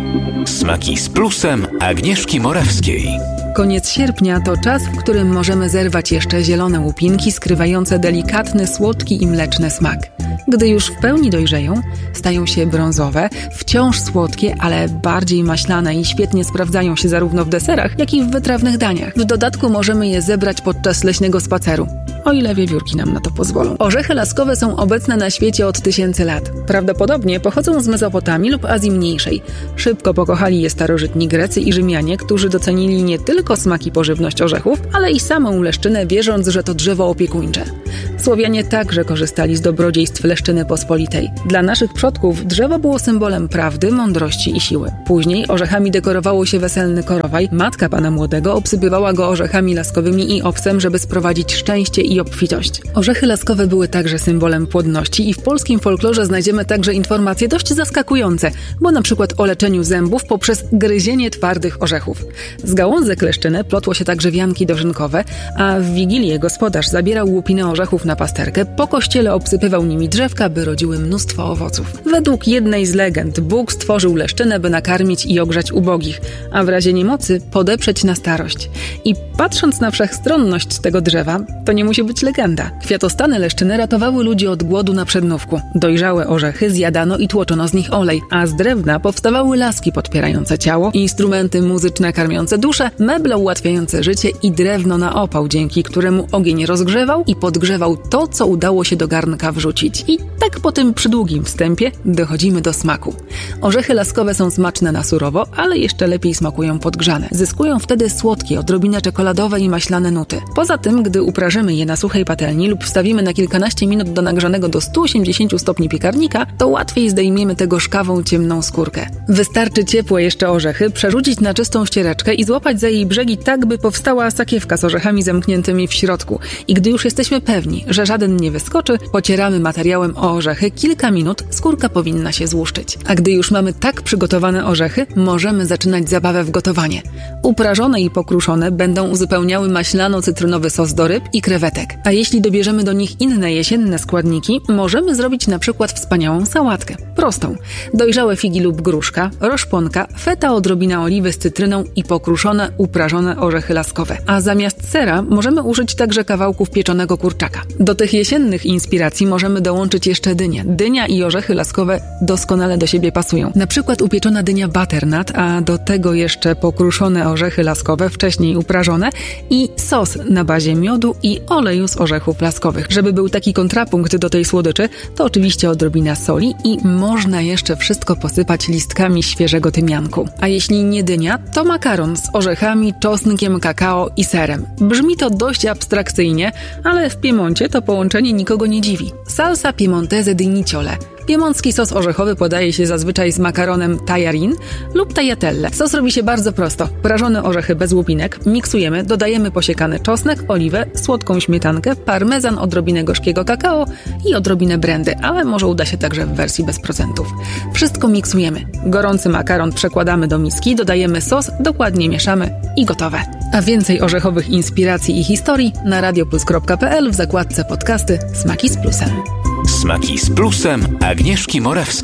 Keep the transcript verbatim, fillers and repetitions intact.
Smaki z plusem Agnieszki Morawskiej. Koniec sierpnia to czas, w którym możemy zerwać jeszcze zielone łupinki skrywające delikatny, słodki i mleczny smak. Gdy już w pełni dojrzeją, stają się brązowe, wciąż słodkie, ale bardziej maślane i świetnie sprawdzają się zarówno w deserach, jak i w wytrawnych daniach. W dodatku możemy je zebrać podczas leśnego spaceru, o ile wiewiórki nam na to pozwolą. Orzechy laskowe są obecne na świecie od tysięcy lat. Prawdopodobnie pochodzą z Mezopotamii lub Azji Mniejszej. Szybko pokochali je starożytni Grecy i Rzymianie, którzy docenili nie tylko smak i pożywność orzechów, ale i samą leszczynę, wierząc, że to drzewo opiekuńcze. Słowianie także korzystali z dobrodziejstw leszczyny pospolitej. Dla naszych przodków drzewo było symbolem prawdy, mądrości i siły. Później orzechami dekorowało się weselny korowaj. Matka pana młodego obsypywała go orzechami laskowymi i owsem, żeby sprowadzić szczęście i obfitość. Orzechy laskowe były także symbolem płodności i w polskim folklorze znajdziemy także informacje dość zaskakujące, bo na przykład o leczeniu zębów poprzez gryzienie twardych orzechów. Z gałązek leszczyny plotło się także wianki dożynkowe, a w Wigilię gospodarz zabierał łupiny orzechów na pasterkę, po kościele obsypywał nimi drzewka, by rodziły mnóstwo owoców. Według jednej z legend Bóg stworzył leszczynę, by nakarmić i ogrzać ubogich, a w razie niemocy podeprzeć na starość. I patrząc na wszechstronność tego drzewa, to nie musi być legenda. Kwiatostany leszczyny ratowały ludzi od głodu na przednówku. Dojrzałe orzechy zjadano i tłoczono z nich olej, a z drewna powstawały laski podpierające ciało, instrumenty muzyczne karmiące duszę, meble ułatwiające życie i drewno na opał, dzięki któremu ogień rozgrzewał i podgrzewał to, co udało się do garnka wrzucić. I tak po tym przydługim wstępie dochodzimy do smaku. Orzechy laskowe są smaczne na surowo, ale jeszcze lepiej smakują podgrzane. Zyskują wtedy słodkie, odrobinę czekoladowe i maślane nuty. Poza tym, gdy uprażymy je na suchej patelni lub wstawimy na kilkanaście minut do nagrzanego do stu osiemdziesięciu stopni piekarnika, to łatwiej zdejmiemy tę gorzkawą, ciemną skórkę. Wystarczy ciepłe jeszcze orzechy przerzucić na czystą ściereczkę i złapać za jej brzegi tak, by powstała sakiewka z orzechami zamkniętymi w środku. I gdy już jesteśmy pewni, że żaden nie wyskoczy, pocieramy materiałem o orzechy kilka minut, skórka powinna się złuszczyć. A gdy już mamy tak przygotowane orzechy, możemy zaczynać zabawę w gotowanie. Uprażone i pokruszone będą uzupełniały maślano-cytrynowy sos do ryb i krewetek. A jeśli dobierzemy do nich inne jesienne składniki, możemy zrobić na przykład wspaniałą sałatkę. Prostą. Dojrzałe figi lub gruszka, roszponka, feta, odrobina oliwy z cytryną i pokruszone, uprażone orzechy laskowe. A zamiast sera możemy użyć także kawałków pieczonego kurczaka. Do tych jesiennych inspiracji możemy dołączyć jeszcze dynię. Dynia i orzechy laskowe doskonale do siebie pasują. Na przykład upieczona dynia butternut, a do tego jeszcze pokruszone orzechy laskowe, wcześniej uprażone i sos na bazie miodu i oleju z orzechów laskowych. Żeby był taki kontrapunkt do tej słodyczy, to oczywiście odrobina soli i można jeszcze wszystko posypać listkami świeżego tymianku. A jeśli nie dynia, to makaron z orzechami, czosnkiem, kakao i serem. Brzmi to dość abstrakcyjnie, ale w Piemoncie to połączenie nikogo nie dziwi. Salsa piemontese di niciole. Piemoncki sos orzechowy podaje się zazwyczaj z makaronem tajarin lub tagliatelle. Sos robi się bardzo prosto. Prażone orzechy bez łupinek miksujemy, dodajemy posiekany czosnek, oliwę, słodką śmietankę, parmezan, odrobinę gorzkiego kakao i odrobinę brandy, ale może uda się także w wersji bez procentów. Wszystko miksujemy. Gorący makaron przekładamy do miski, dodajemy sos, dokładnie mieszamy i gotowe. A więcej orzechowych inspiracji i historii na radioplus kropka pe el w zakładce podcasty Smaki z plusem. Smaki z plusem Agnieszki Morawskiej.